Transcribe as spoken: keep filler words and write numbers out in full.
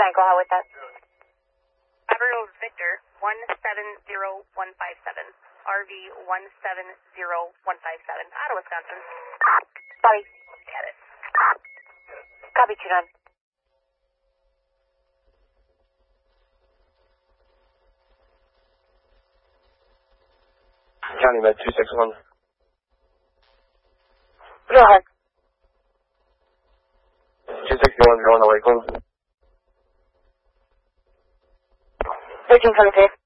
nine, go ahead with that. Averill Victor, one seven zero one five seven. R V one seven zero one five seven. Out of Wisconsin. Copy. Got it. Copy, two nine. County Med two six one. Go ahead. two sixty-one going to Lakeland. thirteen twenty-three.